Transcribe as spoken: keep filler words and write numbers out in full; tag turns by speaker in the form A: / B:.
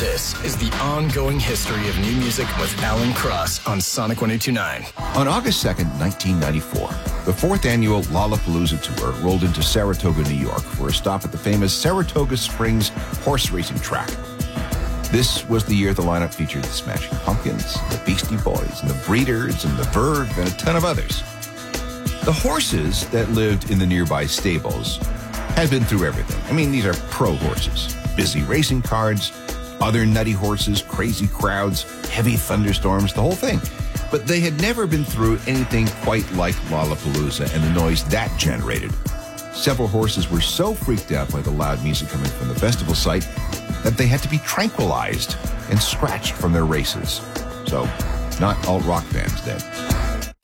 A: This is the ongoing history of new music with Alan Cross on Sonic one oh two point nine.
B: On August second, nineteen ninety-four, the fourth annual Lollapalooza tour rolled into Saratoga, New York for a stop at the famous Saratoga Springs horse racing track. This was the year the lineup featured the Smashing Pumpkins, the Beastie Boys, and the Breeders, and the Verve, and a ton of others. The horses that lived in the nearby stables had been through everything. I mean, these are pro horses. Busy racing cards, other nutty horses, crazy crowds, heavy thunderstorms, the whole thing. But they had never been through anything quite like Lollapalooza and the noise that generated. Several horses were so freaked out by the loud music coming from the festival site that they had to be tranquilized and scratched from their races. So, not alt rock fans then.